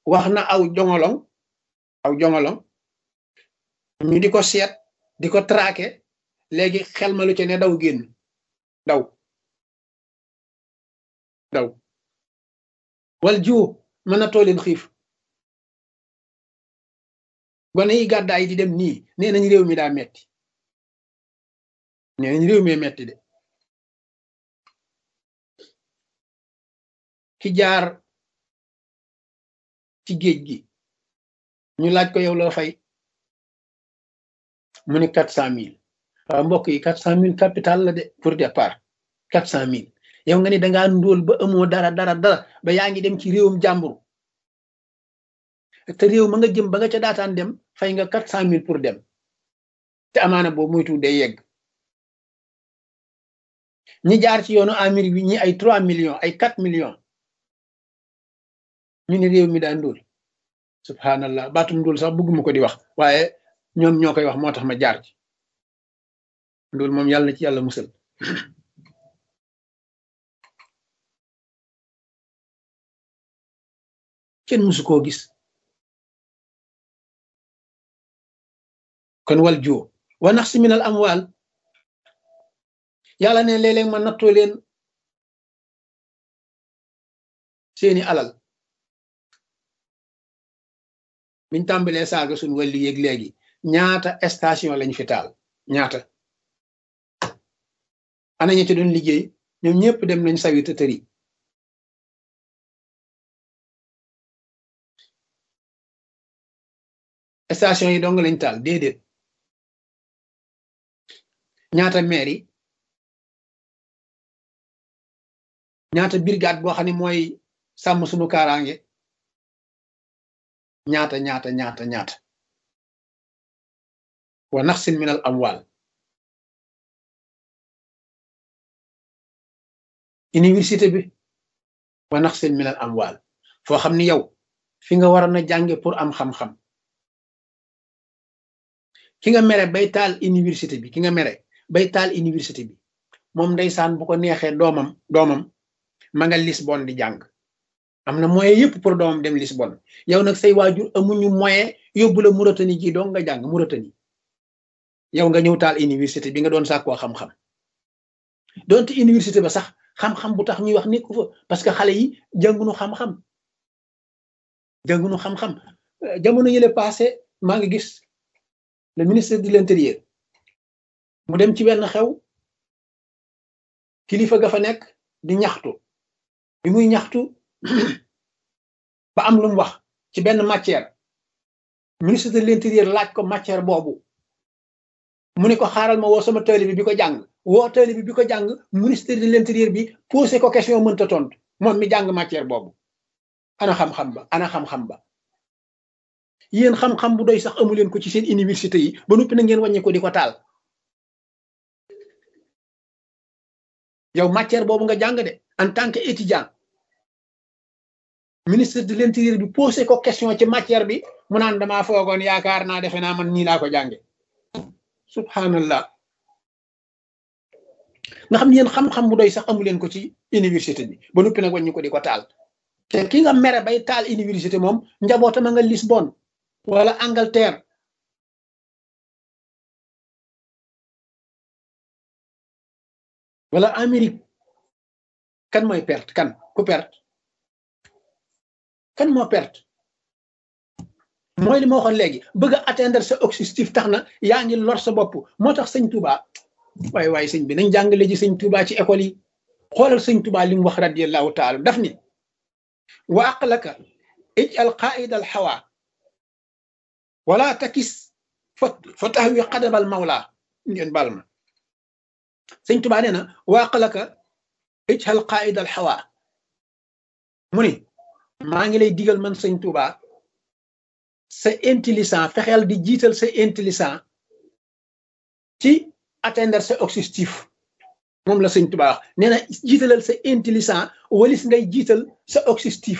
wax na aw jongolong ñu di ko seet di ko traqué léegi xel ma lu ci ne daw génn daw wal jiw mën na tooleen xiif gone yi gàddaay di dem nii nee nañ réew mi daa metti nee nañ réew mi metti de ki jaar ci géej gi ñu laaj ko yow loo fay mu ne 400 000 waaw mbokk yi 400 000 capital la de pour départ 400 000 yow nga ni dangaa ndóol ba amoo dara ba yaa ngi dem ci réewum jàmbur te réew ma nga jëm ba nga ca daataan dem fay nga 400 000 pour dem te amaana boobu moytu day yegg ñi jaar ci yoonu Amérique bi ñi ay 3 millions ay 4 millions ñu ne réew mi daa ndóol subhanallah baatum ndóol sax bëgguma ko di wax waaye ñoom ñoo koy wax moo tax ma jaar ci ndóol moom yàlla na ci yàlla musal kenn musu koo gis kon wal joo wa naqsi minal amwaal yàlla ne léeg-léeg ma nattoo leen seeni alal biñ tàmbalee saaga suñ wàllu yéeg léegi ñaata station lañ fi taal ñaata ana ñi ci doon liggéey ñoom ñëpp dem nañ sawi te tëri station yi dong lañ taal déedéet ñaata maire yi ñaata brigade boo xam ne mooy sàmm suñu kaaraange ñaata wa naqsin minal amwal université bi wa naqsin minal amwal foo xam ni yow fi nga waroon a jànge pour am xam-xam ki nga mere bay taal université bi moom ndeysaan bu ko neexee doomam ma nga Lisbonne di jàng am na moyen yëpp pour doomam dem Lisbonne yow nag say waajur amuñu moyen yóbbu la Mauritanie ji dong nga jàng Mauritanie yow nga ñëw taal université bi nga doon sàkkoo xam-xam donte université ba sax xam-xam bu tax ñuy wax nekku fa parce que xale yi jàngunu xam-xam jamono yële passé maa ngi gis le ministre de l'intérieur mu dem ci benn xew kilifa ga fa nekk di ñaxtu bi muy ñaxtu ba am lu mu wax ci benn matière ministre de l'intérieur laaj ko matière boobu mu ne ko xaaral ma woo sama taalibe bi ko jàng woo taalibe bi ko jàng ministre de l'intérieur bi posé ko question mënta tontu moom mi jàng matière boobu ana xam-xam ba yéen xam-xam bu doy sax amu leen ko ci seen université yi ba noppi na ngeen wàññi ko di ko taal yow matière boobu nga jàng de en tant que étudiant ministre de l'intérieur bi posé ko question ci matière bi mu naan damaa foogoon yaakaar naa defe naa man nii laa ko jànge subhanallah nga xam ne yéen xam-xam bu doy sax amu leen ko ci université bi ba noppi nag wàññi ko di ko taal te ki nga mere bay taal université moom njabootam a nga Lisbonne wala Angleterre wala Amérique kan mooy perte ku perte kan moo perte mooy li ma waxoon léegi bëgg a atteindre sa objectif tax na yaa ngi lor sa bopp moo tax sëñ Touba waaye sëñ bi nañ jàngale ji sëñ Touba ci école yi xoolal sëñ Touba li mu wax radiyallahu taala daf ni wa aqlaka ij'al qaida al hawa wala takis fa tahwi qadam al mawla ngeen baal ma sëñ Touba nee na wa aqlaka ij'al qaida al hawa mu ni maa ngi lay digal man sëñ Touba sa intelligent fexeel di jiital sa intelligent ci atteindre sa objectif moom la sëñ Touba wax nee na jiitalal sa intelligent walis ngay jiital sa objectif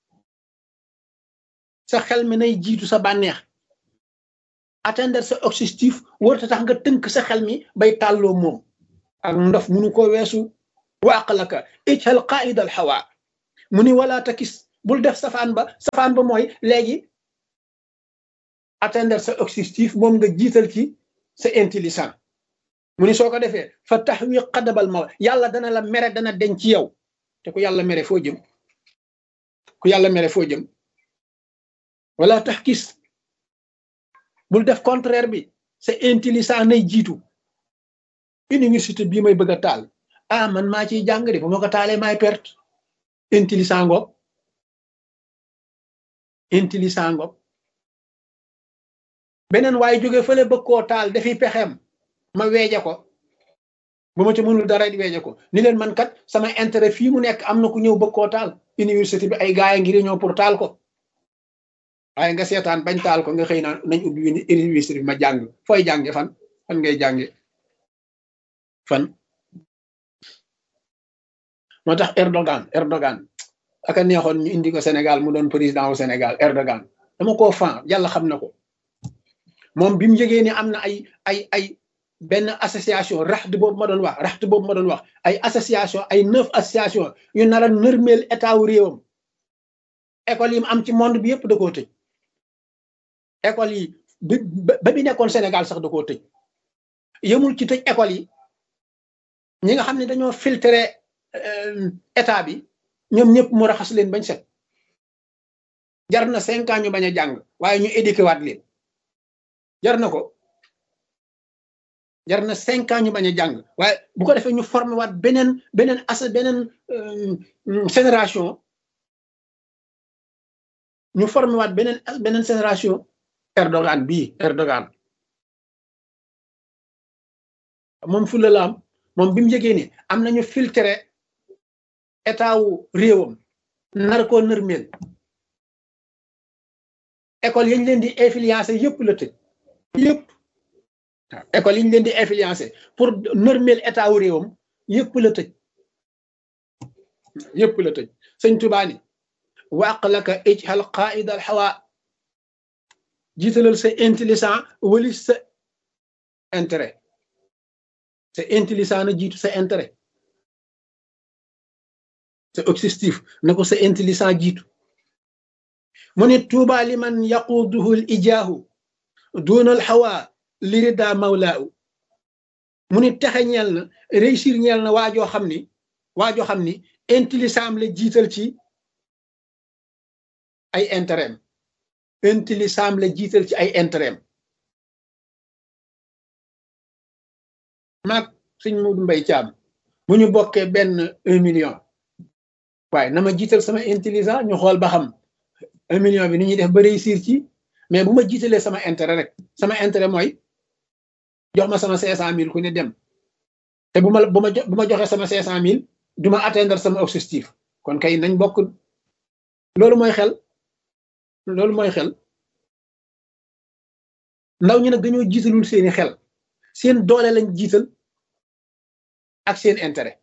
sa xel mi nay jiitu sa bànneex atteindre sa objectif warta tax nga tënk sa xel mi bay tàlloo moom ak ndof munu ko weesu wa aqlaka ijhal qaida al hawa mu ni wala takis bul def safaan ba mooy léegi atteindre sa objectif moom nga jiital ci sa intelligent mu ni soo ko defee fa taxwi xadabal ma yàlla dana la mere dana denc ci yow te ku yàlla mere foo jëm ku yàlla mere foo jëm wala tax kis bul def contraire bi sa intelligent nay jiitu université bii may bëgg a taal man maa ciy jàng de bu ma ko taalee maay perte intelligent ngoog beneen waaye jóge fële bëgg koo taal dafiy pexeem ma weeje ko bu ma ci mënul dara di weeje ko ni leen man kat sama intérêt fii mu nekk am na ku ñëw bëgg koo taal université bi ay gaay ngir ñëw pour taal ko waaye nga seetaan bañ taal ko nga xëy na nañ ubbi université bi ma jàng fooy jànge fan ngay jànge fan moo tax Erdogan aka neexoon ñu indi ko Sénégal mu doon président wu Sénégal Erdogan dama koo fan yàlla xam na ko moom bi mu yëgee ni am na ay benn association raxd boobu ma doon wax ay association ay 9 association yu nar a nërmeel état wu réewam école yi mu am ci monde bi yëpp da koo tëj école yi ba bi nekkoon Sénégal sax da koo tëj yëmul ci tëj école yi ñi nga xam ne dañoo filtré état bi ñoom ñëpp mu raxas leen bañ set jar na 5 ans ñu bañ a jàng waaye ñu éduqué waat leen jar na 5 ans ñu bañ a jàng waaye bu ko defee ñu formé waat beneen génération ñu formé waat beneen génération Erdogan moom fu la am moom bi mu yëgee ni am nañu filtré état wu réewam nar koo nërmeel école yañ leen di influencer yëpp la tëj yëpp waaw école yi ñu leen di influencer pour nërmeel état wu réewam yëpp la tëj sëñ Tuubaa ni waq laka ijhal qaida al hawa jiitalal sa intelligent walis sa intérêt sa intelligent na jiitu sa intérêt sa objectif na ko sa intelligent jiitu mu ne tuuba liman yaquduhu l ijaahu duna al hawa lirida mawlaahu mu ne texe ñeel na réussir ñeel na waajoo xam ni intelligent am la jiital ci ay intérêt intelligent la jiital ci ay intérêt maag sëñ Modou Mbaye Thiam bu ñu bokkee benn 1 million waaye na ma jiital sama intelligent ñu xool ba xam 1 million bi ni ñuy def ba réussir ci mais bu ma jiitalee sama intérêt rek sama intérêt mooy jox ma sama 500 000 ku ne dem te bu ma joxee sama 500 000 du ma atteindre sama objectif kon kay nañ bokk loolu mooy xel ndaw ñi nag dañoo jiitalul seeni xel seen doole lañ jiital ak seen intérêt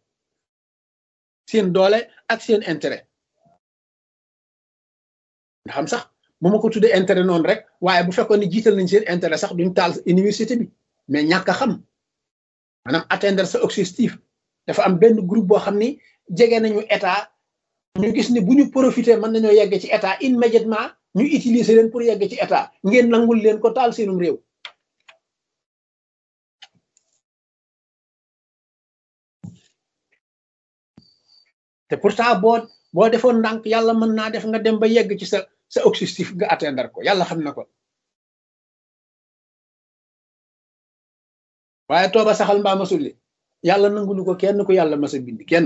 nga xam sax bu ma ko tuddee intérêt noonu rek waaye bu fekkoon ne jiital nañ seen intérêt sax duñ taal université bi mais ñàkk a xam maanaam atteindre sa objectif dafa am benn groupe boo xam ni jege nañu état ñu gis ni bu ñu profité mën nañoo yegg ci état immédiatement ñu utiliser leen pour yegg ci état ngeen nangul leen ko taal seenum réew te pourtant boo defoon ndànk yàlla mën naa def nga dem ba yegg ci sa objectif nga atteindre ko yàlla xam na ko waaye tooba saxal mbaa masulli yàlla nangulu ko kenn ko yàlla masa bind kenn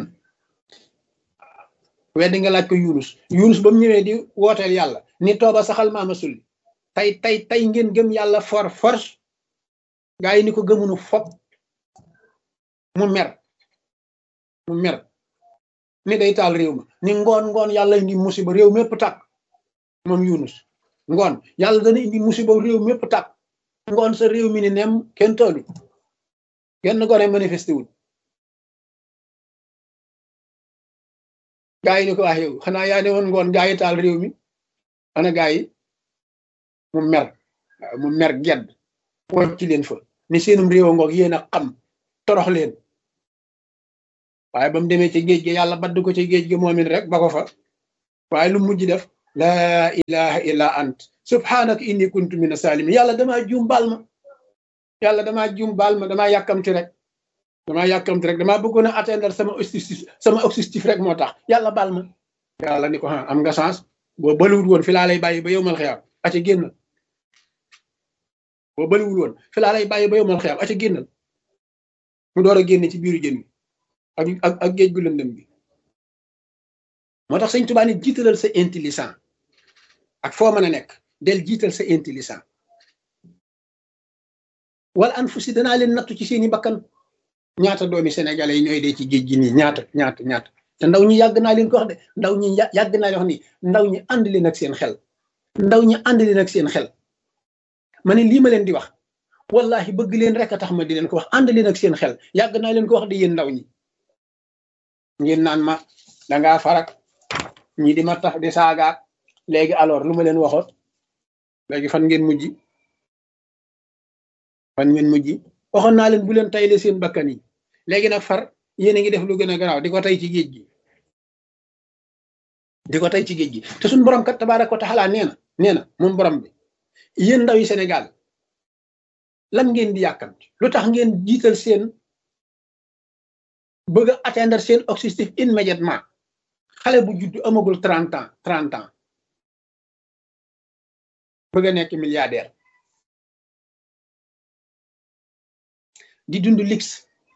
weddi nga laaj ko Yunus ba mu ñëwee di wooteel yàlla ni tooba saxal mbaa masulli tey ngeen gëm yàlla force gaa yi ni ko gëmunu fop mu mer ni day taal réew ma ni ngoon yàlla indi musiba réew mépp tàkk moom Yunus ngoon yàlla dana indi musiba réew mépp tàkk ngoon sa réew mi ni nem kenn taalu kenn gone manifesté wul gaa yi ni ko wax yow xanaa yaa ne woon ngoon gaa yi taal réew mi ana gaa yi mu mer gedd wocc ci leen fa ni seenum réew a ngoog yéen a xam torox leen waaye ba mu demee ci géej gi yàlla badd ko ci géej gi moom it rek ba ko fa waaye lu mujj def laa ilaha illa ant subhanaka inni kuntu mina salimin yàlla damaa juum baal ma yàlla damaa juum baal ma damaa yàkkamti rek damaa bëggoon a atteindre sama objectif rek moo tax yàlla baal ma yàlla ni ko am nga chance boo bëliwul woon fi laa lay bàyyi ba yowmal xiyaam aca génnal boo bëliwul woon fi laa lay bàyyi ba yowmal xiyaam aca génnal mu door a génne ci biiru jën bi ak géej gu lëndëm bi moo tax sëñ Tuubaa ni jiitalal sa intelligent ak foo mën a nekk del jiital sa intelligent wala an fu si danaa leen nattu ci seeni bakkan ñaata doomi sénégalais yi ñooy dee ci géej gi nii ñaata te ndaw ñi yàgg naa leen ko wax de ndaw ñi yàgg naa leen wax ni ndaw ñi ànd leen ak seen xel ma ne lii ma leen di wax wallahi bëgg leen rek a tax ma di leen ko wax ànd leen ak seen xel yàgg naa leen ko wax de yéen ndaw ñi ngeen naan ma dangaa farak ñi di ma tax di saagaat léegi alors lu ma leen waxoon léegi fan ngeen mujj waxoon naa leen bu leen tayle seen bakkan yi léegi nag far yéen a ngi def lu gën a garaaw di ko tay ci géej gi te suñu borom kat tabaaraka wa taala nee na moom borom bi yéen ndaw yi Sénégal lan ngeen di yàkkamti lu tax ngeen jiital seen bëgg a atteindre seen objectif immédiatement xale bu juddu amagul 30 ans bëgg a nekk milliardaire di dund luxe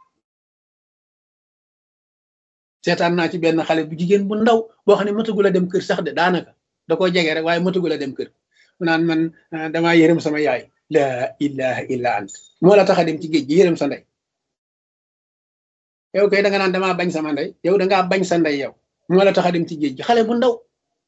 seetaan naa ci benn xale bu jigéen bu ndaw boo xam ne matagul a dem kër sax de daanaka da koo jege rek waaye matagul a dem kër mu naan man damaa yërëm sama yaay la ilaha illa ant moo la tax a dem ci géej gi yërëm sa ndey yow kay da nga naan damaa bañ sama ndey yow da ngaa bañ sa ndey yow moo la tax a dem ci géej gi xale bu ndaw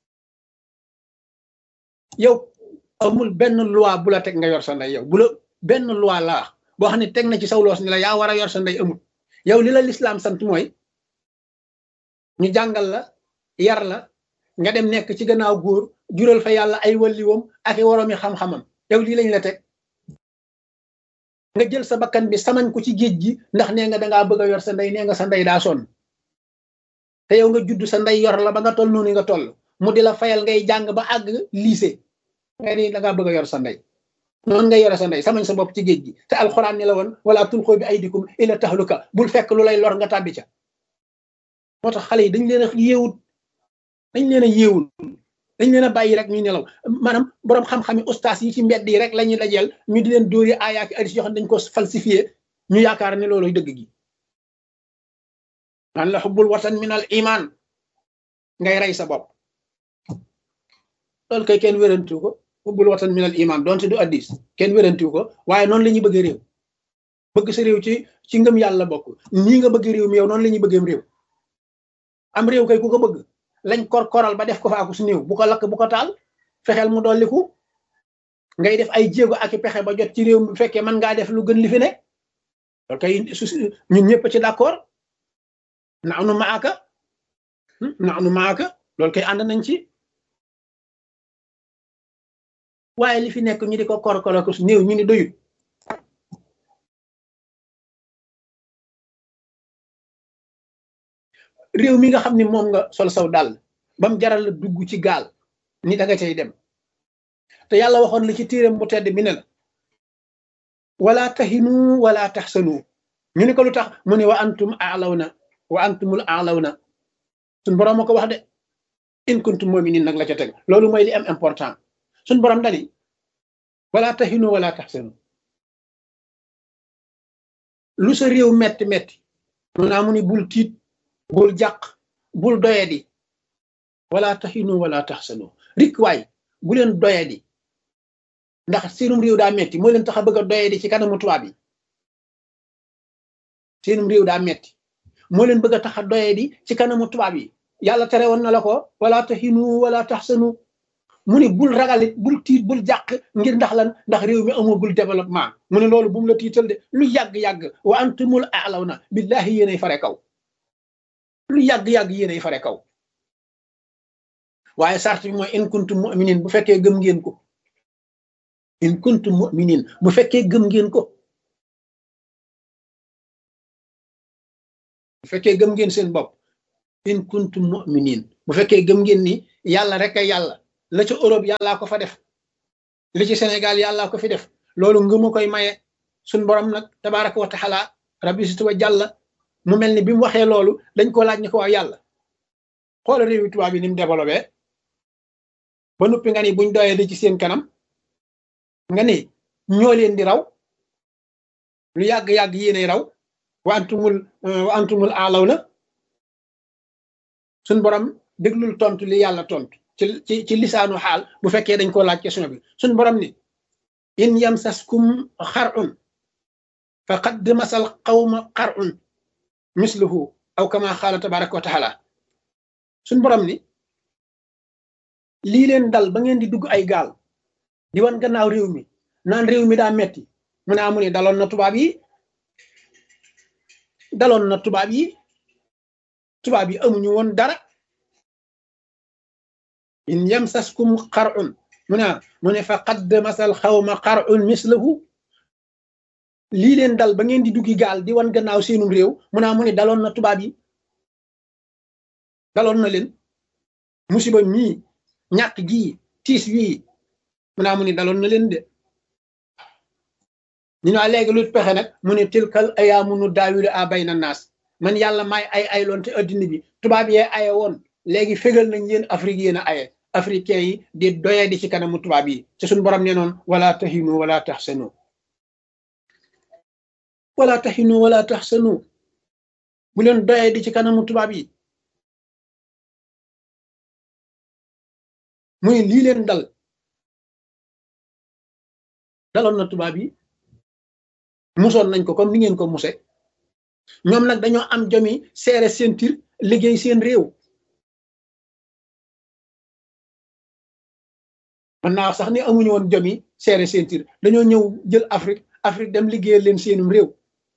yow amul benn loi bu la teg nga yor sa ndey yow bu la benn loi laa boo xam ne teg na ci saw loos ni la yaa war a yor sa ndey amul yow li la lislaam sant mooy ñu jàngal la yar la nga dem nekk ci gannaaw góor jural fa yàlla ay walliwoom ak i woroomi xam-xamam yow lii lañ la teg nga jël sa bakkan bi samañ ko ci géej gi ndax nee nga dangaa bëgg a yor sa ndey nee nga sa ndey daa sonn te yow nga judd sa ndey yor la ba nga toll noonu nga toll mu di la fayal ngay jàng ba àgg lycée nga ni dangaa bëgg a yor sa ndey noonu nga yore sa ndey samañ sa bopp ci géej gi te alxuraan ni la woon wala tulqu bi aydikum ila tahluka bul fekk lu lay lor nga tàbbi ca moo tax xale yi dañ leen a yeewul dañ leen a bàyyi rek ñu nelaw maanaam boroom xam-xami ustaas yi ci mbedd yi rek la ñuy dajeel ñu di leen dóori aayaaki hadis yoo xam ne dañ ko falsifié ñu yaakaar ne loolu dëgg gi naan la xubbul watan min al iman ngay rey sa bopp loolu kay kenn wérantu ko xubbul watan min al iman doonte du addis kenn wérantu ko waaye noonu la ñuy bëgg réew bëgg sa réew ci ngëm yàlla bokk nii nga bëgg réew mi yow noonu la ñuy bëggee réew am réew kay ku ko bëgg lañ koral ba def ko faaku su néew bu ko lakk bu ko taal fexeel mu dolliku ngay def ay jéego ak i pexe ba jot ci réew mi bu fekkee mën ngaa def lu gën li fi ne loolu kay ñun ñëpp ci d'accord naanu maaka loolu kay ànd nañ ci waaye li fi nekk ñu di ko korkoral ko su néew ñu ni doyut réew mi nga xam ne moom nga sol saw dàll bam jaral la dugg ci gaal ni da nga cay dem te yàlla waxoon la ci téeram bu tedd bi ne la wala tahinu wala tahsanu ñu ni ko lu tax mu ne wa antumul a'lawna suñ boroom a ko wax de in kuntum mu'minin nag la ca teg loolu mooy li am important suñ boroom dani wala tahinu wala tahsanu lu sa réew metti mu naa mu ni bul tiit bul jàq bul doyadi wala tahinu wala tahsanu rik waay bu leen doyadi ndax seenum réew daa metti moo leen tax a bëgg a doyadi ci kanamu tubaab yi seenum réew daa metti moo leen bëgg a tax a doyadi ci kanamu tubaab yi yàlla tere woon na la ko wala tahinu wala tahsanu mu ne bul ragalit bul tiit bul jàq ngir ndax lan ndax réew mi amagul développement mu ne loolu bu mu la tiital de lu yàgg-yàgg wa antumul a'lawna billahi yéenay fare kaw lu yàgg-yàgg yéenay fare kaw waaye sart bi mooy in kuntum mu'minin bu fekkee gëm ngeen ko in kuntum mu'minin bu fekkee gëm ngeen ko bu fekkee gëm ngeen seen bopp in kuntum mu'minin bu fekkee gëm ngeen ni yàlla rek ay yàlla la ca Europe yàllaa ko fa def li ci Sénégal yàllaa ko fi def loolu ngëmu koy maye suñ borom nag tabaraka wa taala rabbi situ wa jàlla mu mel ni bi mu waxee loolu dañ ko laaj ni ko waaw yàlla xoola réewi tubaab bi ni mu développé ba noppi nga ni buñ doyee li ci seen kanam nga ni ñoo leen di raw lu yàgg-yàgg yéenay raw wa antumul aalaw na suñ borom déglul tontu li yàlla tontu ci lisaanu xaal bu fekkee dañ koo laaj question bi suñ borom ni in yamsaskum xar'un faqad masal qawma xar'un misluhu aw kama xaala tabaraka wa taala suñ borom ni lii leen dal ba ngeen di dugg ay gaal di wan gannaaw réew mi naan réew mi daa metti mu ne amu ne daloon na tubaab yi amuñu woon dara in yamsaskum xar'un mu ne faqad masal xawma xar'un mislahu lii leen dal ba ngeen di duggi gaal di wan gannaaw seenum réew mu ne daloon na tubaab yi daloon na leen musiba mii ñàkk gii tiis wii mu ne daloon na leen de ñu ne léegi lu pexe nag mu ne tilkal ayaamu nu daawilu a bayna naas man yàlla maay ay loon te addina bi tubaab yee aye woon léegi fégal nañ yéen Afrique yéen a aye africain yi di doyee di ci kanamu tubaab yi ci suñu borom ne noon wala tahinu wala taxsanu bu leen doyee di ci kanamu tubaab yi muy lii leen daloon na tubaab yi musoon nañ ko comme ni ngeen ko muse ñoom nag dañoo am jomi seere seen tir liggéey seen réew man naa sax ni amuñu woon jomi seere seen tir dañoo ñëw jël Afrique dem liggéeyal leen seenum réew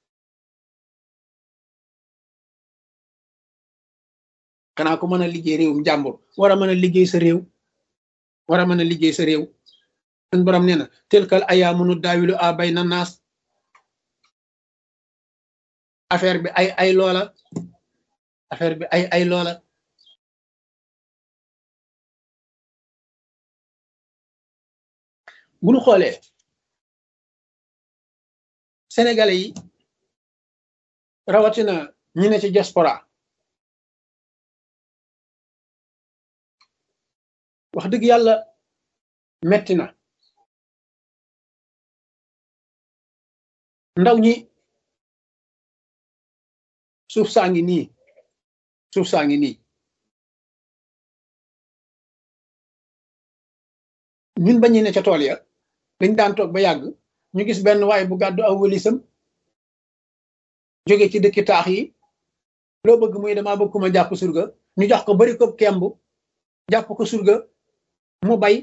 xanaa ko mën a liggéey réewum jàmbur war a mën a liggéey sa réew suñ borom nee na tilkal ayaamu nu daawilu a bayna naas affaire bi ay loola bu ñu xoolee sénégalais yi rawatina ñi ne ci diaspora wax dëgg yàlla metti na ndaw ñi suuf saa ngi nii ñun ba ñu ne ca tool ya dañ daan toog ba yàgg ñu gis benn waay bu gàddu aw wëlisam jóge ci dëkki taax yi loo bëgg muy dama bëgg ku ma jàpp surga ñu jox ko bari ko kemb jàpp ko surga mu bay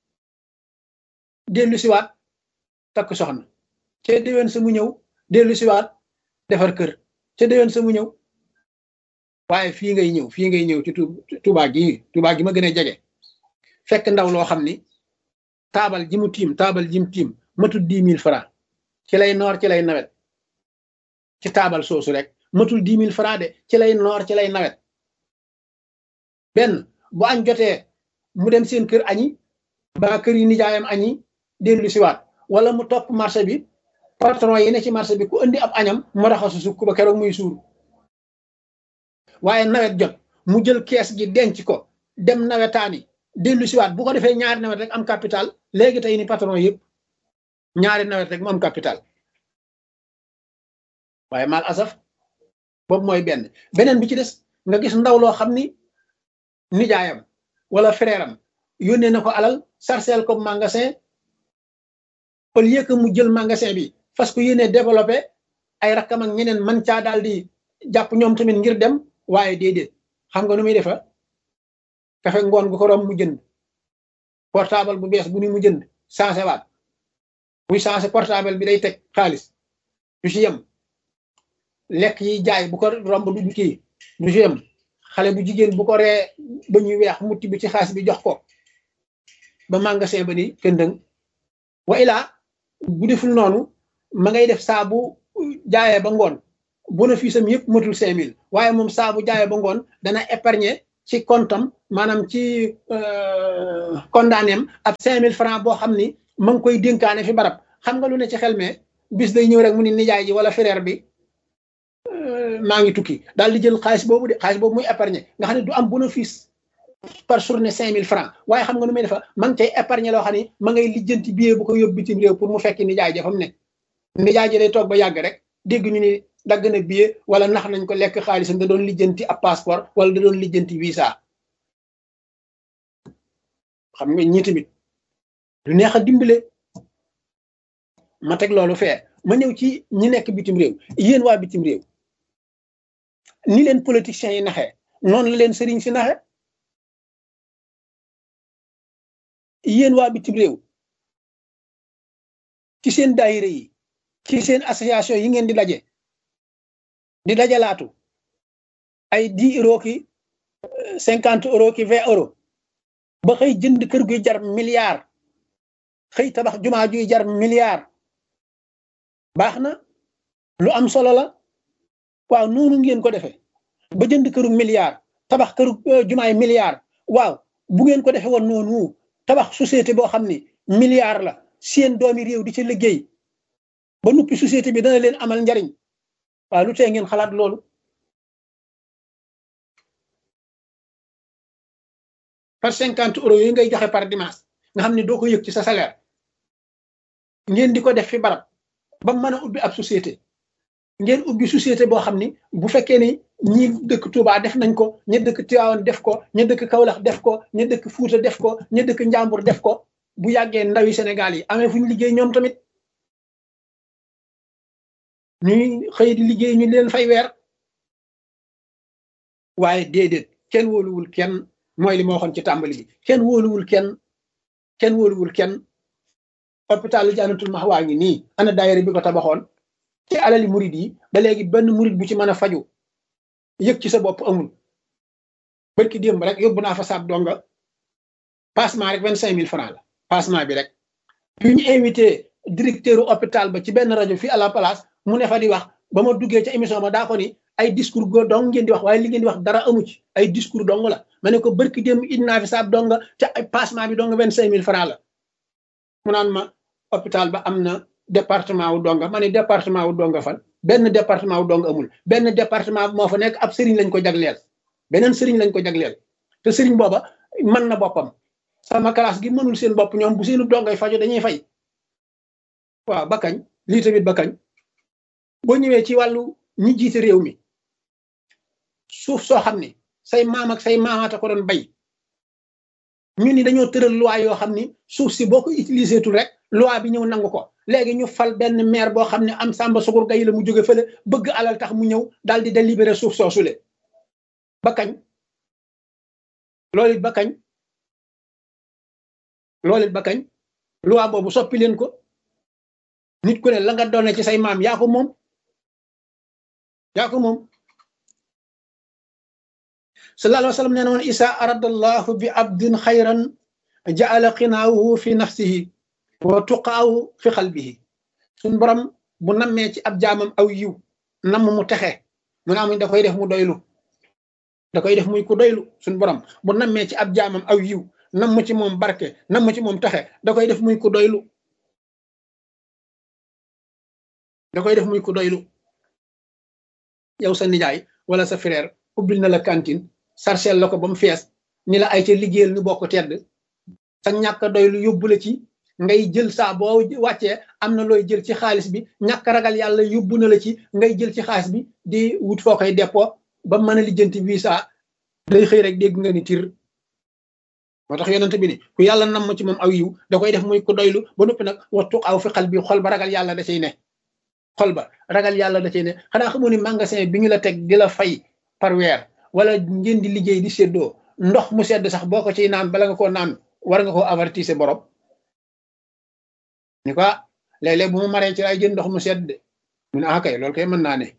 dellu siwaat takk soxna ca déwén sa mu ñëw dellu siwaat defar kër ca déwén sa mu ñëw waaye fii ngay ñëw ci Tuubaa gi ma gën a jege fekk ndaw loo xam ni taabal ji mu tiim matul 10 000 francs ci lay noor ci lay nawet ci taabal soosu rek matul 10 000 francs de ci lay noor ci lay nawet benn bu añ jotee mu dem seen kër añi ba kër yi nijaayam añi dellu siwaat wala mu topp marché bi patron yi ne ci marché bi ku indi ab añam mu raxasu sukk ba keroog muy suur waaye nawet jot mu jël kees gi denc ko dem nawetaani dellu siwaat bu ko defee ñaari nawet rek am capital léegi tey ni patron yëpp ñaari nawet rek mu am capital waaye mal asaf boobu mooy beneen bi ci des nga gis ndaw loo xam ni nijaayam wala frère am yónnee na ko alal sarcel ko magasin au lieu que mu jël magasin bi fas ko yéene développé ay rakkam ak ñeneen man caa daal di jàpp ñoom tamit ngir dem waaye déedéet xam nga nu muy defa kafe ngoon gu ko rom mu jënd portable bu bees bu ni mu jënd changé waat buy changé portable bi day teg xaalis du ci yem lekk yi jaay bu ko romb du kii du ci yem xale bu jigéen bu ko ree ba ñuy weex mutti bi ci xaalis bi jox ko ba magasin ba ni këndëng wa ilaa bu deful noonu ma ngay def saa bu jaayee ba ngoon bénéfice am yëpp matul 5000 waaye moom saa bu jaayee ba ngoon dana épargner ci comptam maanaam ci condamné am ab 5000 francs boo xam ni ma ngi koy dénkaane fi barab xam nga lu ne ci xel mais bis day ñëw rek mu ni nijaay ji wala frère bi maa ngi tukki daal di jël xaalis boobu muy épargner nga xam ne du am bénéfice par journée 5000 francs waaye xam nga nu muy defa ma ngi cay épargner loo xam ne ma ngay lijjanti billet bu ko yóbbu bitim réew pour mu fekki nijaay ja fa mu ne nijaay ji day toog ba yàgg rek dégg ñu ni dagg na billet wala nax nañ ko lekk xaalisam da doon lijjanti ab passeport wala da doon lijjanti visa xam nga ñi tamit du neex a dimbale ma teg loolu fee ma ñëw ci ñi nekk bitim réew yéen waa bitim réew ni leen politiciens yi naxee noonu la leen sëriñ si naxe yéen waa bitim réew ci seen daayira yi ci seen association yi ngeen di dajalaatu ay 10 € ki 50 € ki 20 € ba xëy jënd kër guy jar milliard xëy tabax jumaa juy jar milliard baax na lu am solo la waaw noonu ngeen ko defee ba jënd këru milliard tabax këru jumaay milliard waaw bu ngeen ko defee woon noonu tabax société boo xam ni milliard la seen doomi réew di ci liggéey ba nuppi société bi dana leen amal njariñ waaw lu tee ngeen xalaat loolu par 50 € yooyu ngay joxe par dimanche nga xam ne doo ko yëg ci sa salaire ngeen di ko def fi barab ba mën a ubbi ab société ngeen ubbi société boo xam ni bu fekkee ni ñi dëkk Touba def nañ ko ña dëkk Tivaouane def ko ña dëkk Kaolack def ko ña dëkk Fouta def ko ña dëkk Njàmbur def ko bu yàggee ndawi Sénégal yi amee fu ñu liggéey ñoom tamit ñuy xëy di liggéey ñu leen fay weer waaye déedéet kenn wóoluwul kenn mooy li ma waxoon ci tàmbali bi kenn wóoluwul kenn hôpital Jannatul Mahwa ngi nii ana daayira bi ko tabaxoon ci alali murid yi ba léegi benn murid bu ci mën a faju yëg ci sa bopp amul barki démb rek yóbbu naa fa saab donga passement rek 25000 francs la passement bi rek bi ñu invité directeur hôpital ba ci benn rajo fii à la place mu ne fa di wax ba ma duggee ca émission ma daa ko ni ay discours go dong ngeen di wax waaye li ngeen di wax dara amu ci ay discours dong la ma ne ko barki démb indi naa fi saab donga te ay passement bi dong 25000 francs la mu naan ma hôpital ba am na département wu donga ma ne département wu donga fan benn département wu donga amul benn département moo fa nekk ab sëriñ lañ ko jagleel beneen sëriñ lañ ko jagleel te sëriñ booba mën na boppam sama classe gi mënul seen bopp ñoom bu seenu dongay fajo dañuy fay waaw ba kañ lii tamit ba kañ boo ñëwee ci wàllu ñi jiite réew mi suuf soo xam ne say maam ak say maamaata ko doon bay ñu ni dañoo tëral loi yoo xam ni suuf si boo ko utilisé tul rek loi bi ñëw nangu ko léegi ñu fal benn maire boo xam ne am Samba Sugur Gay la mu jóge fële bëgg alal tax mu ñëw daal di délibéré suuf soosule ba kañ loolu it ba kañ loi boobu soppi leen ko nit ku ne la nga doone ci say maam yaa ko moom sallallahu alayhi wa sallam nee na woon isa aradallahu bi abdin xayran jaala xinaahu fi nafsihi wa tuqaahu fi xalbihi suñ borom bu nammee ci ab jaamam aw yiw namm mu texe mu naa muñ da koy def mu doylu da koy def muy ku doylu suñ borom bu nammee ci ab jaamam aw yiw namm ci moom barke namm ci moom texe da koy def muy ku doylu yow sa nijaay wala sa frère ubbil na la cantine sarcel la ko ba mu fees ni la ay ca liggéeyal ñu bokk tedd sa ñàkk doylu yóbbu la ci ngay jël saa boo wàccee am na looy jël ci xaalis bi ñàkk ragal yàlla yóbbu na la ci ngay jël ci xaalis bi di wut foo koy dépôt ba mën a lijjanti visa day xëy rek dégg nga ni tir moo tax yonent bi ni ku yàlla namm ci moom aw yiw da koy def muy ku doylu ba noppi nag wattu aw fi xal bi xol ba ragal yàlla da cay ne xol ba ragal yàlla da cay ne xanaa xamoo ni magasin bi ñu la teg di la fay par weer wala ngeen di liggéey di séddoo ndox mu sedd sax boo ko ciy naan bala nga koo naan war nga koo avertir borom ni ko léeg-léeg bu ma maree ci ay jën ndox mu sedd mu ne ah kay loolu kay mën naa ne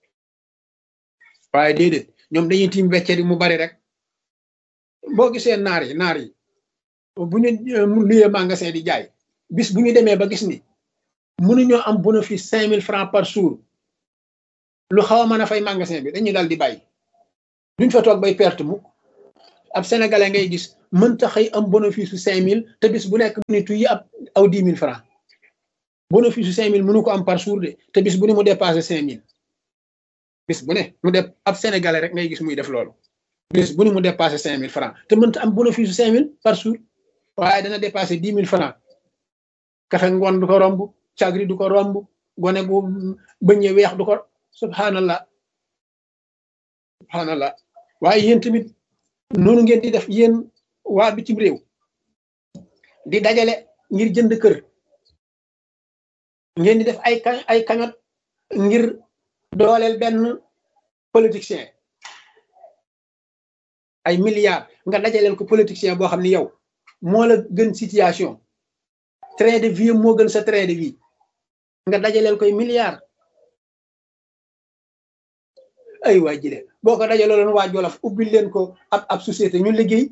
waaye déedéet ñoom dañuy tiim weccet yi mu bari rek boo gisee naar yi bu ñu luyee magasin di jaay bis bu ñu demee ba gis ni mënuñoo am bénéfice 5000 francs par jour lu xaw a mën a fay magasin bi dañuy dal di bàyyi duñ fa toog bay perte mu ab sénégalais ngay gis mënta xëy am bénéfice su 5000 te bis bu nekk mu ni tuy ab aw 10 000 francs bénéfice su 5000 mënu ko am par jour de te bis bu ne mu dépassé 5000 bis bu ne mu def ab sénégalais rek ngay gis muy def loolu bis bu ne mu dépassé 5000 francs te mënta am bénéfice su 5000 par jour waaye dana dépassé 10 000 francs kafe ngoon du ko romb cagri du ko romb gone bu bëñee weex du ko subhanallah subhanallah waaye yéen tamit noonu ngeen di def yéen waa bitim réew di dajale ngir jënd kër ngeen di def ay cagnotte ngir dooleel benn politicien ay milliards nga dajaleel ko politicien boo xam ne yow moo la gën situation train de vie moo gën sa train de vie nga dajaleel koy milliards ay waa jile boo ko dajaloo leen waa Jolof ubbil leen ko ab société ñu liggéey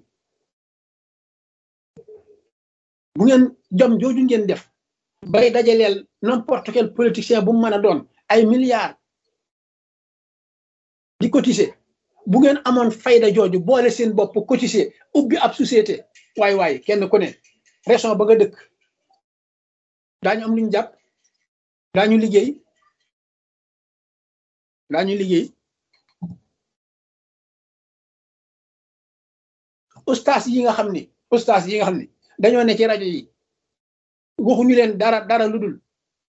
bu ngeen jom jooju ngeen def bay dajaleel n'importe quel politicien bu mu mën a doon ay milliards di cotiser bu ngeen amoon fayda jooju boole seen bopp cotiser ubbi ab société waay kenn ku ne région ba nga dëkk daañu am lu ñu jàpp daañu liggéey ustaas yi nga xam ni dañoo ne ci rajo yi waxuñu leen dara lu dul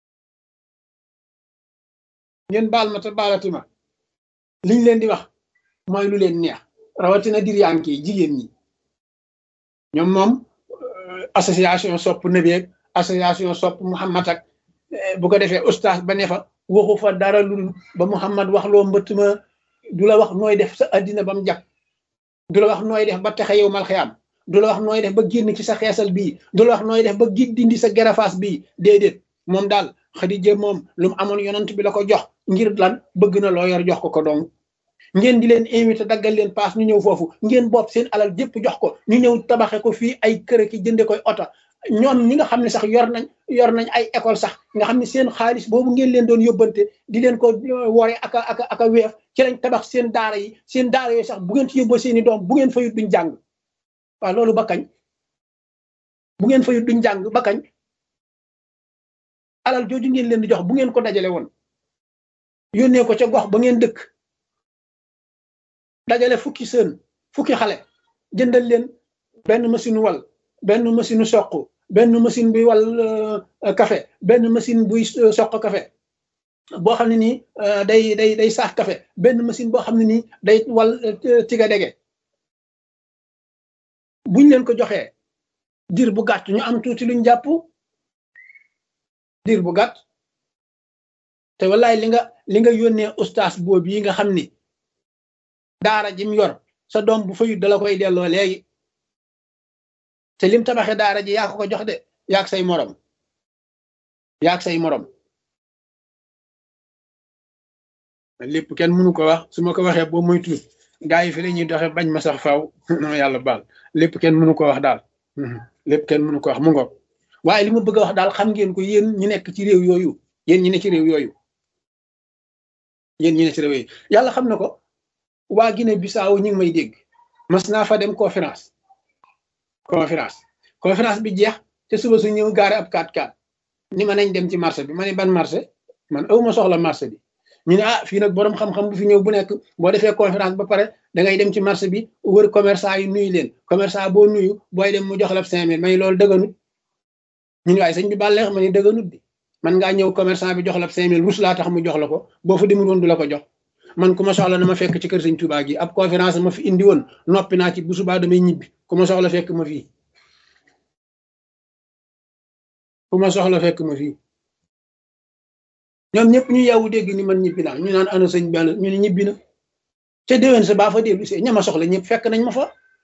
ngeen baal ma te baalati ma liñ leen di wax mooy lu leen neex rawatina diriyànke yi jigéen ñi ñoom moom association sopp nabeeg association sopp Muhammad ak bu ko defee ustaas ba ne fa waxu fa dara lu dul ba Muhammad wax loo mbëtt ma du la wax nooy def sa addina ba mu jag du la wax nooy def ba texe yow mal xiyaam du la wax nooy def ba génn ci sa xeesal bii du la wax nooy def ba dindi sa gerafaas bii déedéet moom daal Xadija moom lu mu amoon yonant bi la ko jox ngir lan bëgg na loo yor jox ko dong ngeen di leen invité daggal leen paas ñu ñëw foofu ngeen bopp seen alal jépp jox ko ñu ñëw tabaxe ko fii ay kër ki jënde koy oto ñoom ñi nga xam ne sax yor nañ ay école sax nga xam ne seen xaalis boobu ngeen leen doon yóbbante di leen ko wore aka weef ci lañ tabax seen daara yooyu sax bu ngeen ci yóbboo seeni doom bu ngeen fayut duñ jàng waaw loolu ba kañ bu ngeen fayut duñ jàng ba kañ alal jooju ngeen leen di jox bu ngeen ko dajale woon yónnee ko ca gox ba ngeen dëkk dajale fukki xale jëndal leen benn machine wal benn machine soq benn machine buy wal café benn machine buy soq café boo xam ne nii day saax café benn machine boo xam ne nii day wal tiga dege buñ leen ko joxee diir bu gàtt ñu am tuuti luñ jàpp diir bu gàtt te wallaay li nga yónnee ustaas boobu yi nga xam ni daara jim yor sa doom bu fayut dala koy delloo léegi te lim tabaxee daara ji yaa ko jox de yaag say morom lépp kenn mënu ko wax su ma ko waxee boo muy tuut gaa yi fi la ñuy doxe bañ ma sax faaw non yàlla baal lépp kenn mënu ko wax daal lépp kenn mënu ko wax mu ngoog waaye li ma bëgg a wax daal xam ngeen ko yéen ñi nekk ci réew yooyu yéen ñi ne ci réew yooyu yàlla xam na ko waa Guinée Bissau ñu ngi may dégg mas naa fa dem conférence bi jeex te suba su ñëw gaare ab 4x4 ni ma nañ dem ci marché bi ma ne ban marché man awma soxla marché bi ñu ne fii nag boroom xam-xam bu fi ñëw bu nekk boo defee conférence ba pare da ngay dem ci marché bi wër commerçant yi nuyu leen commerçant boo nuyu booy dem mu jox la 5000 may loolu dëgganut ñu ne waaye sëñ bi bàlleex ma ne dëgganut bi man ngaa ñëw commerçant bi jox la 5000 rus laa tax mu jox la ko boo fa demul woon du la ko jox man ku ma soxla na ma fekk ci kër sëñ Touba gi ab conférence ma fi indi woon noppi naa ci bu subaa damay ñibbi ku ma soxla fekk ma fii ñoom ñëpp ñu yeewu dégg ni man ñibbi naa ñu naan ana sëñ bi ñu ne ñibbi na te déwén sa baa fa dellu see ña ma soxla ñëpp fekk nañ ma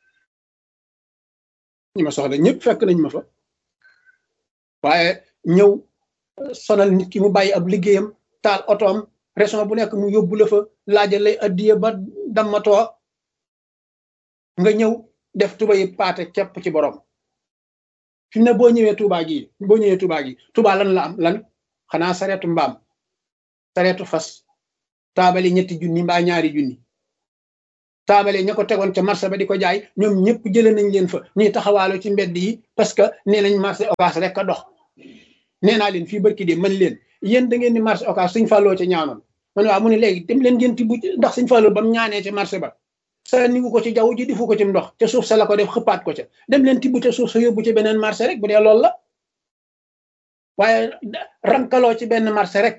fa waaye ñëw sonal nit ki mu bàyyi ab liggéeyam taal otoom région bu nekk mu yóbbu la fa laajal lay addiye ba dammatoo nga ñëw def tuba yi paate képp ci borom fi mu ne boo ñëwee Touba gi Touba lan la am lan xanaa sareetu mbaam sareetu fas taabale ñetti junni mbaa ñaari junni taabale ña ko tegoon ca marché ba di ko jaay ñoom ñëpp jëlee nañ leen fa ñuy taxawaalo ci mbedd yi parce que nee nañ marché Ocass rek a dox nee naa leen fii barki de mën leen yéen da ngeen ni marché Ocass Sëñ Fallou ca ñaanoon man waaw mu ne léegi dem leen ngeen tibb ndax Sëñ Fallou ba mu ñaanee ca marché ba sa niwu ko ci jaww ji defu ko ci ndox ca suuf sa la ko def xëppaat ko ca dem leen tibb ca suuf sa yóbbu ci beneen marché rek bu dee loolu la waaye rankaloo ci benn marché rek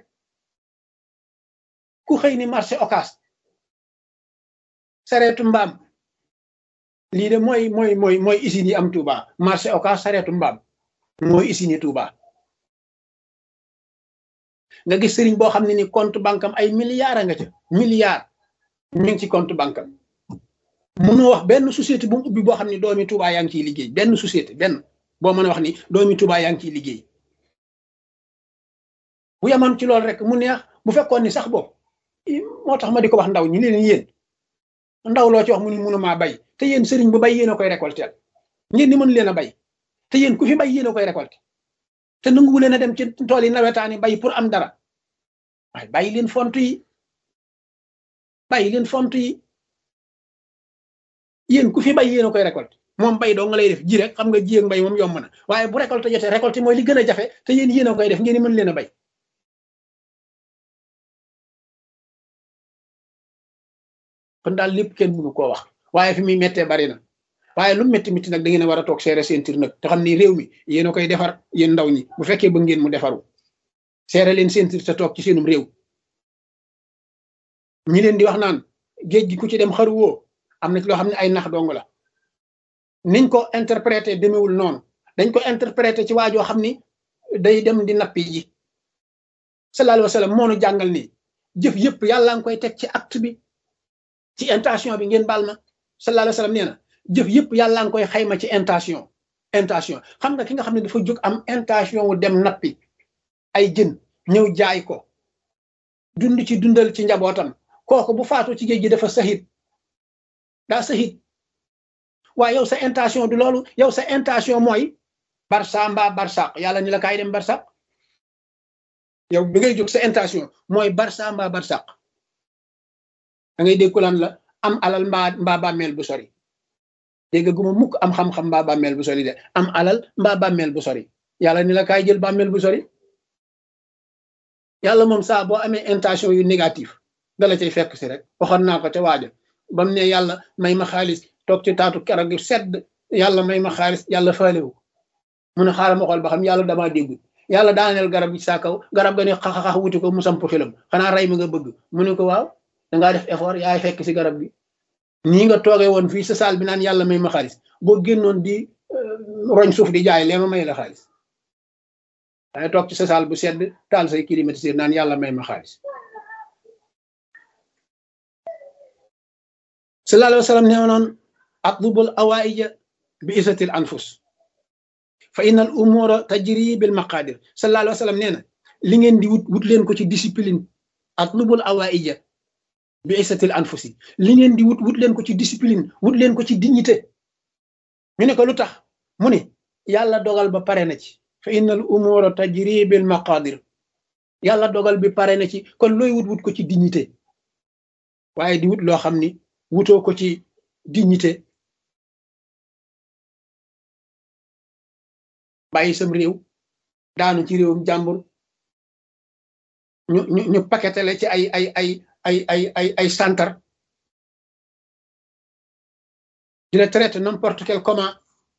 ku xëy ni marché Ocass sareetu mbaam lii de mooy usine yi am Touba marché Ocass sareetu mbaam mooy usine yi Touba nga gis sëriñ boo xam ne ni compte banque am ay milliards a nga ca milliards mi ngi ci compte banque am mënoo wax benn société bu mu ubbi boo xam ne doomi Touba yaa ngi ciy liggéey benn société benn boo mën a wax ni doomi Touba yaa ngi ciy liggéey bu yemoon ci loolu rek mu neex bu fekkoon ni sax boobu moo tax ma di ko wax ndaw ñi leen yéen ndaw loo ci wax mu ni mënumaa bay te yéen sëriñ bu bay yéen a koy récolter ngeen ni mën leen a bay te yéen ku fi bay yéen a koy récolter te nanguwu leen a dem ci tool yi nawetaani bay pour am dara waaye bàyyi leen font yi bàyyi leen font yi yéen ku fi bay yéen a koy récolter moom bay doo nga lay def ji rek xam nga ji ak mbay moom yomb na waaye bu récolter jotee récolter mooy li gën a jafe te yéen a koy def ngeen ni mën leen a bay kon daal lépp kenn mënu koo wax waaye fi muy méttee bari na waaye lu métti métti nag da ngeen a war a toog seere seen tir nag te xam ni réew mi yéen a koy defar yéen ndaw ñi bu fekkee ba ngeen mu defaru seere leen seen tir te toog ci seenum réew ñi leen di wax naan géej gi ku ci dem xaruwoo am na ci loo xam ne ay nax dong la niñ ko interprété demewul noonu dañ ko interprété ci waajoo xam ni day dem di nappi ji sallallahu alayhi wa sallam moo nu jàngal ni jëf yëpp yàlla nga koy teg ci acte bi ci intention bi ngeen baal ma sallallahu alayhi wa sallam nee na jëf yëpp yàlla nga koy xayma ci intention xam nga ki nga xam ne dafa jóg am intention wu dem nappi ay jën ñëw jaay ko dund ci dundal ci njabootam kooku bu faatu ci géej gi dafa sahid daa sahid waaye yow sa intention du loolu yow sa intention mooy barsa mbaa barsaq yàlla ni la kaay dem barsaq yow bi ngay jóg sa intention mooy barsa mbaa barsaq da ngay dégg ko lan la am alal mbaa bàmmeel bu sori dégg guma mukk am xam-xam mbaa bàmmeel bu sori de am alal mbaa bàmmeel bu sori yàlla ni la kaay jël bàmmeel bu sori yàlla moom saa boo amee intention yu négatif dala cay fekk si rek waxoon naa ko ca waaja ba mu ne yàlla may ma xaalis toog ci taatu keroog gi sedd yàlla may ma xaalis yàlla faalewu mu ne xaaral ma xool ba xam yàlla damaa déggul yàlla daaneel garab gi saa kaw garab ga ne xaxaxax wuti ko mu samp xilam xanaa rey mi nga bëgg mu ne ko waaw dangaa def effort yaay fekk si garab gi nii nga toogee woon fii sa saal bi naan yàlla may ma xaalis boo génnoon di roñ suuf di jaay lee ma may la xaalis waaye toog ci sa saal bu sedd taal say climatiseur naan yàlla may ma xaalis sallallahu alayhi wa sallam nee noon atlubul awaija bi isatil anfus fa inna al umura tajri bil maqadir sallallahu alayhi wa sallam nee na li ngeen di wut leen ko ci discipline atlubul awaija bi isatil anfusi li ngeen di wut leen ko ci discipline wut leen ko ci dignité ñu ne ko lu tax mu ne yàlla dogal ba pare na ci fa innal umura tajri bil maqadir yàlla dogal bi pare na ci kon looy wut ko ci dignité waaye di wut loo xam ni wutoo ko ci dignité bàyyi sam réew daanu ci réewum jàmbur ñu paquetale ci ay santar di la traité n'importe quel comment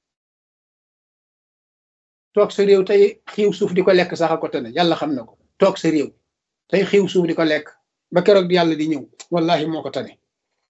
toog sa réew tey xiiw suuf di ko lekk sax a ko tane yàlla xam na ko toog sa réew tey xiiw suuf di ko lekk ba keroog yàlla di ñëw wallahi moo ko tane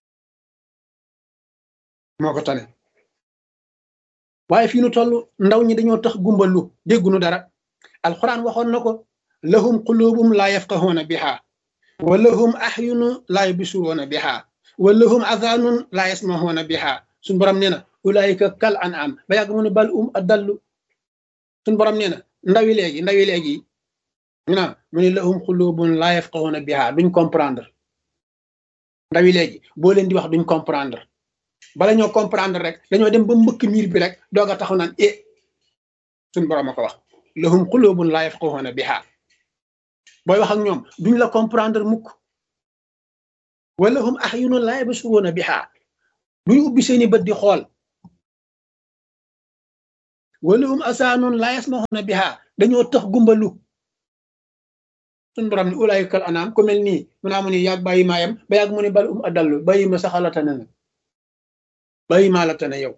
waaye fii nu toll ndaw ñi dañoo tax gumbalu déggunu dara alquran waxoon na ko lahum qulubum la yafqahuna biha wa lahum ahyunu la yubsiruna biha wa lahum adhanun la yasmahuna biha suñ borom nee na ulaika kal an'am ba yàgg mu ne bal adallu suñ borom nee na ndawi léegi ñu naan mu ne lahum qulubun la yafqahuna biha duñ comprendre ndawi léegi boo leen di wax duñ comprendre bala ñoo comprendre rek dañoo dem ba mbëkk miir bi rek doog a taxaw naan suñ borom a ko wax lahum qulubun la yafqahuna biha booy wax ak ñoom duñ la comprendre mukk wala hum ahyunun laa yabsuruuna bihaa duñu ubbi seeni bët di xool wala hum asaanun laa yasmahuuna bihaa dañoo tax gumbalu suñu borom ni ulaa'ikal anaam ku mel nii mu naa mu ni yàgg bàyyi maayam ba yàgg mu ni bal adallu bàyyi ma sax la tane na bàyyi maa la tane yow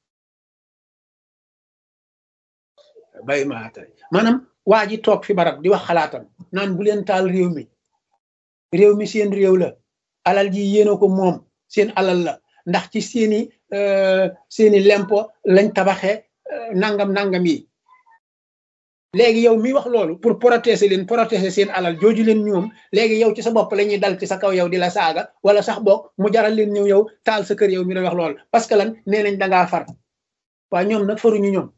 bàyyi maa la tane maanaam waa ji toog fi barab di wax xalaatam naan bu leen taal réew mi seen réew la alal ji yéena ko moom seen alal la ndax ci seeni lempo lañ tabaxe nangam yi léegi yow mi wax loolu pour protéger seen alal jooju leen ñoom léegi yow ci sa bopp la ñuy dal ci sa kaw yow di la saaga wala sax boog mu jaral leen ñëw yow taal sa kër yow mi doon wax loolu parce que lan nee nañ dangaa far waaye ñoom nag faruñu ñoom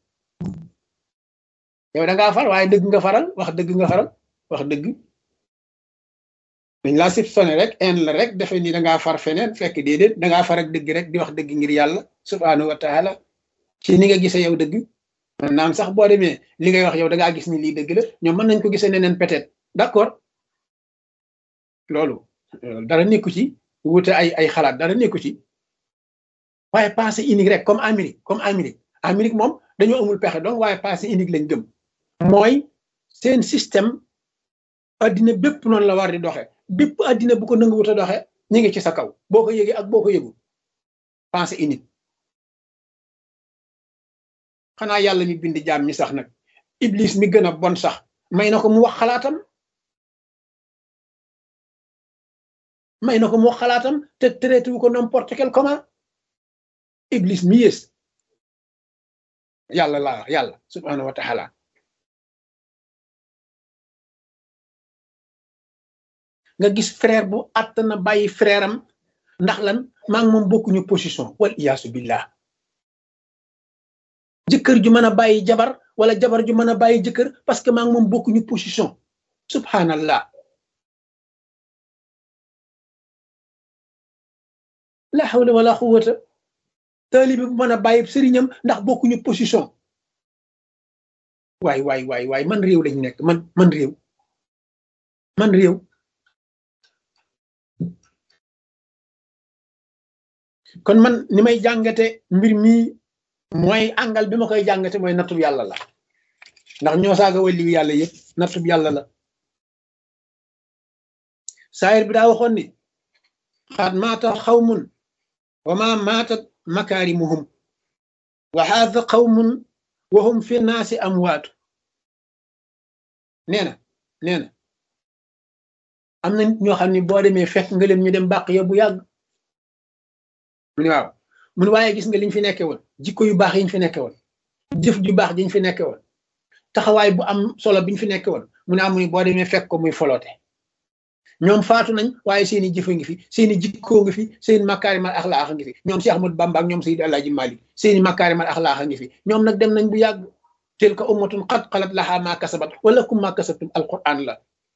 yow dangaa far waaye dëgg nga faral wax dëgg dañ laa sib sone rek en la rek defe ni dangaa far feneen fekk déedéet dangaa far ak dëgg rek di wax dëgg ngir yàlla subhaanahu wa taala ci ni nga gisee yow dëgg naam sax boo demee li ngay wax yow da ngaa gis ni lii dëgg la ñoom mën nañ ko gisee neneen peut-être d'accord loolu dara nekku ci wute ay xalaat dara nekku ci waaye pensée unique rek comme Amérique moom dañoo amul pexe donc waaye pensée unique lañ gëm mooy seen système addina bépp noonu la war di doxe bépp addina bu ko nanguwut a doxe ñu ngi ci sa kaw boo ko yëgee ak boo ko yëgu pensée unique xanaa yàlla mi bind jaam ñi sax nag iblis mi gën a bon sax may na ko mu wax xalaatam te traité wu ko n'importe quel comment iblis mi yées yàlla subhanahu wa taala nga gis frère bu àtt na bàyyi frère am ndax lan maa ngi moom bokkuñu position wal iyaasu billah jëkkër ju mën a bàyyi jabar wala jabar ju mën a bàyyi jëkkër parce que maa ngi moom bokkuñu position subhanallah la hawla wala quwwata taalibe bu mën a bàyyi sëriñam ndax bokkuñu position waay man réew lañ nekk man réew kon man ni may jàngate mbir mi mooy angal bi ma koy jàngate mooy nattub yàlla la ndax ñoo saaga waliyu yàlla yëpp nattub yàlla la saayir bi daa waxoon ni xaat maata xawmun wa ma maatat makaarimuhum wa haada qawmun wa hum fi naasi amwaatu nee na am na nit ñoo xam ne boo demee fekk nga leen ñu dem bàq ya bu yàgg mu ne waaw mu ne waaye gis nga liñ fi nekke woon jikko yu baax yiñ fi nekke woon jëf ju baax jiñ fi nekke woon taxawaay bu am solo biñ fi nekke woon mu ne amuñu boo demee fekk ko muy foloote ñoom faatu nañ waaye seeni jëfa ngi fi seeni jikkoo ngi fi seeni makaarimal axlaax ngi fi ñoom Cheikh Ahmadou Bamba ak ñoom Seydi Alaaji Malik seeni makaarimal axlaax ngi fi ñoom nag dem nañ bu yàgg tilka ummatun qad xalat lahaa maa kasabat wala kum maa kasabtum alquran la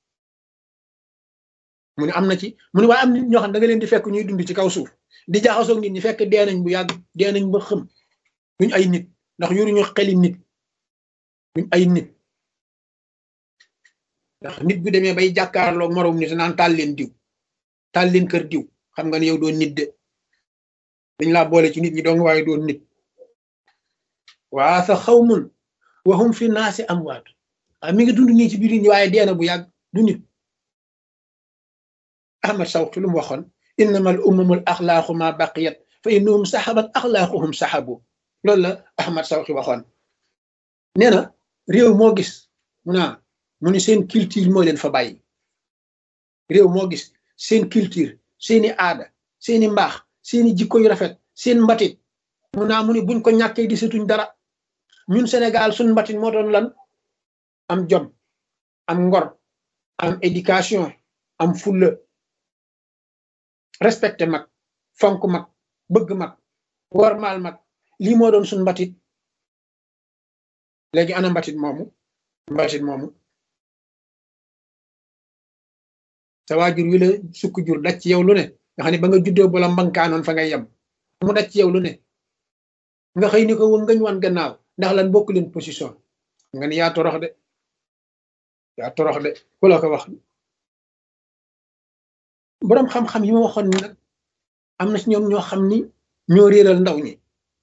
mu ne am na ci mu ne waaye am nit ñoo xam da nga leen di fekk ñuy dund ci kaw suuf di jaxasoog nit ñi fekk dee nañ bu yàgg dee nañ ba xëm duñ ay nit ndax yoruñu xeli nit duñ ay nit ndax nit bu demee bay jàkkaarloo moroom nit naan taal leen kër diw xam nga ne yow doon nit de dañ laa boole ci nit ñi doon waaye doon nit waa sa xawmun waxum fi naasi amwaat mi ngi dund nii ci biir nit ñi waaye dee na bu yàgg du nit Ahmad Sawqi lu mu waxoon innama al umamul axlaaqu ma baqiyat fa innahum saxabat axlaaquhum saxabu loolu la Ahmad Sawqi waxoon nee na réew moo gis mu ni seen culture moo leen fa bàyyi réew moo gis seen culture seeni aada seeni mbaax seeni jikko yu rafet seen mbatit mu ni buñ ko ñàkkee di setuñ dara ñun Sénégal suñ mbatit moo doon lan am jom am ngor am éducation am fulla respecté mag fonk mag bëgg mag wormaal mag lii moo doon suñ mbatit léegi ana mbatit moomu sa waajur wi la sukk jur daj ci yow lu ne nga xam ne ba nga juddoo bu la mbankaanoon fa ngay yem mu daj ci yow lu ne nga xëy ni ko wëm ngañ wan gannaaw ndax lan bokk leen position nga ni yaa torox de ku la ko wax boroom xam-xam yi ma waxoon ni nag am na ci ñoom ñoo xam ni ñoo réeral ndaw ñi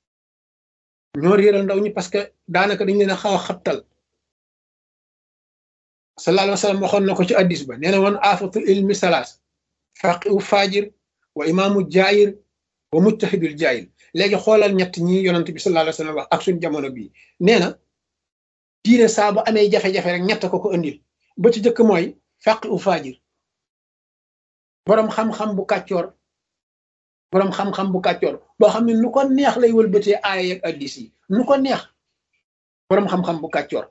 parce que daanaka dañ leen a xaw a xabtal sallallahu alayhi wa sallam waxoon na ko ci addis ba nee na woon aafatul ilmi salaas faqihu faajir wa imaamu jaayir wa mujtahidul jaayil léegi xoolal ñett ñi yonent bi sallallahu alayhi wa sallam wax ak suñ jamono bii nee na diine saa bu amee jafe-jafe rek ñett ko indil ba ci jëkk mooy faqihu faajir boroom xam-xam bu kàccoor boo xam ne nu ko neex lay wëlbatee aaya ak addis yi nu ko neex boroom xam-xam bu kàccoor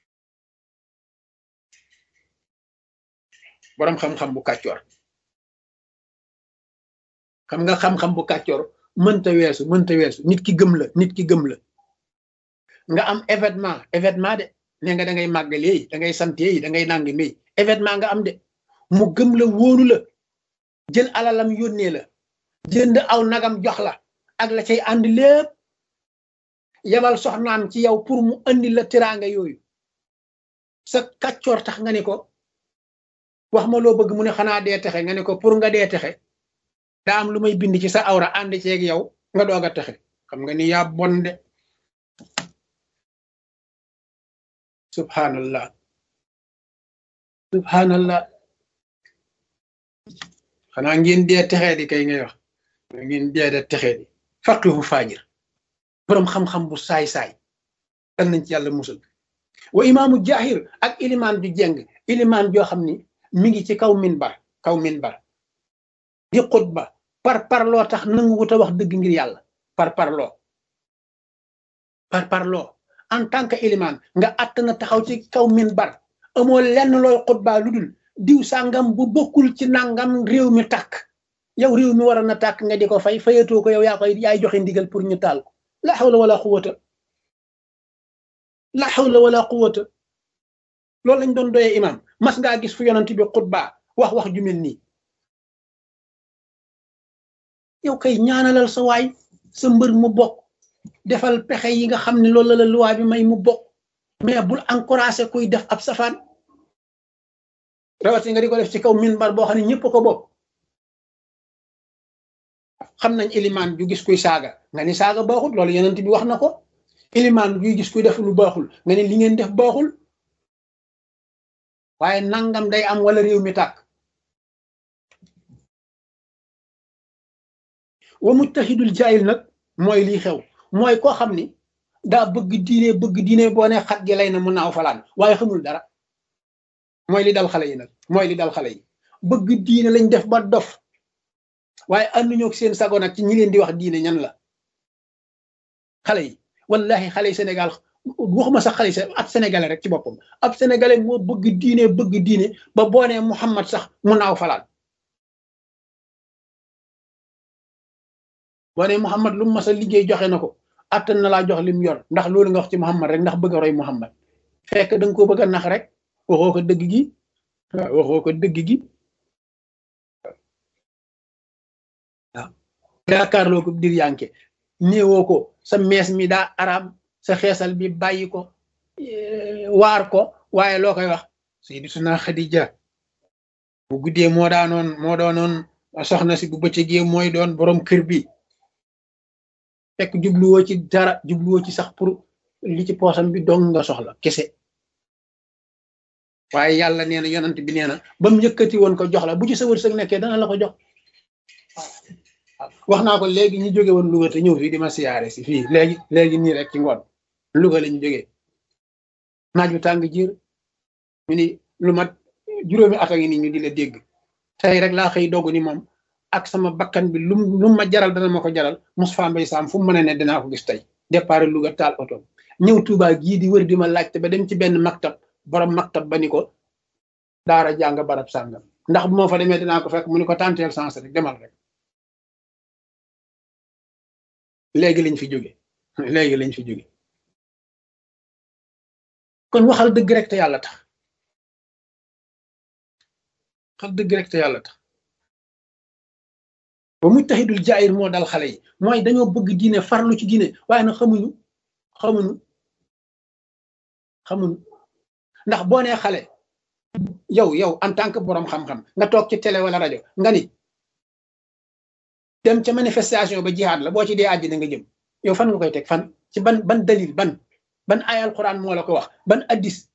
boroom xam-xam bu kàccoor xam nga xam-xam bu kàccoor mënta weesu nit ki gëm la nga am événement de ne nga da ngay màggale yi da ngay sant yi da ngay nangi mi événement nga am de mu gëm la wóolu la jël alalam yónnee la jënd aw nagam jox la ak la cay ànd lépp yabal soxnaam ci yow pour mu andi la teraanga yooyu sa kàccoor tax nga ne ko wax ma loo bëgg mu ne xanaa dee texe nga ne ko pour nga dee texe daa am lu may bind ci sa awra ànd ceeg yow nga doog a texe xam nga ni yaa bon de subhanallah xanaa ngeen dee texee di kay ngay wax ngeen dee de texee di faqihu faajir boroom xam-xam bu saay-saay dal nañ ci yàlla musal wa imaamu jaahir ak ilimaan ju jeng ilimaan joo xam ni mi ngi ci kaw minbar di xutba parloo tax nangu wut a wax dëgg ngir yàlla parloo en tant que ilimaan nga àtt na taxaw ci kaw minbar amoo lenn looy xutba lu dul diw sàngam bu bokkul ci nangam réew mi tàkk yow réew mi waroon na tàkk nga di ko fayatoo ko yow yaay joxe ndigal pour ñu taal ko la hawla wala quwwata loolu lañ doon doyee imam mas ngaa gis fu yonent bi xutba wax ju mel nii yow kay ñaanalal sa waay sa mbër mu bokk defal pexe yi nga xam ne loolu la luwaa bi may mu bokk mais bul encouragé kuy def ab safaan rawati nga di ko def ci kaw minbar boo xam ne ñëpp ko bokk xam nañ ilimaan ju gis kuy saaga nga ni saaga baaxul loolu yonent bi wax na ko ilimaan juy gis kuy def lu baaxul nga ne li ngeen def baaxul waaye nangam day am wala réew mi tàkk wa mujtahidul jaayil nag mooy lii xew mooy koo xam ni daa bëgg diine boo ne xat gi lay na mu naaw falaan waaye xamul dara mooy li dal xale yi bëgg diine lañ def ba dof waaye ànduñoo ak seen sago nag ci ñi leen di wax diine ñan la xale yi wallahi xale yi Sénégal waxuma sax xale yi ab sénégalais rek ci boppam ab sénégalais moo bëgg diine ba boo nee Muhammad sax mu naaw falaan boo nee Muhammad lu mu mas a liggéey joxe na ko attan na laa jox lim yor ndax loolu nga wax ci Muhammad rek ndax bëgg a roy Muhammad fekk da nga koo bëgg a nax rek waxoo ko dëgg gi waaw yaakaarloo ko dir yanke néewoo ko sa mees mi daa araam sa xeesal bi bàyyi ko waar ko waaye loo koy wax Sayyidatuna Xadija bu guddee moo doonoon soxna si bu bëccëgee mooy doon borom kër bi fekk jubluwoo ci dara jubluwoo ci sax pour li ci poosam bi dong nga soxla kese waaye yàlla nee na yonent bi nee na ba mu yëkkati woon ko jox la bu ci sa wërsëg nekkee dana la ko jox wax naa ko léegi ñu jóge woon Louga te ñëw fii di ma siyaare si fii léegi nii rek ci ngoon Louga la ñu jógee naaj bu tàng jiir ñu ni lu mat juróomi at a ngi ni ñu di la dégg tey rek laa xëy dogu ni moom ak sama bakkan bi lu ma jaral dana ma ko jaral Moustapha Mbaye Sam fu mu mën a ne dinaa ko gis tey départ Louga taal oto ñëw Touba gii di wër di ma laajte ba dem ci benn maktab borom maktab ba ni ko daara jàng barab sàngam ndax bu ma fa demee dinaa ko fekk mu ni ko tanteel sens rek demal rek léegi lañ fi jóge kon waxal dëgg rek te yàlla tax ba mujtahidul jaayir moo dal xale yi mooy dañoo bëgg diine farlu ci diine waaye nag xamuñu ndax boo nee xale yow en tant que borom xam-xam nga toog ci télé wala rajo nga ni dem ca manifestation ba jihaad la boo ci dee àddina nga jëm yow fan nga koy teg fan ci ban dalil ban ayal quran moo la ko wax ban addis